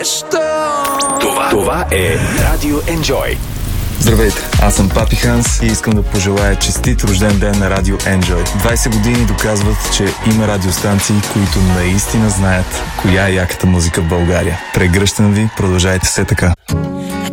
Това е Радио Enjoy. Здравейте, аз съм Папи Ханс и искам да пожелая честит рожден ден на Радио Enjoy. 20 години доказват, че има радиостанции, които наистина знаят коя е яката музика в България. Прегръщам ви, продължайте се така.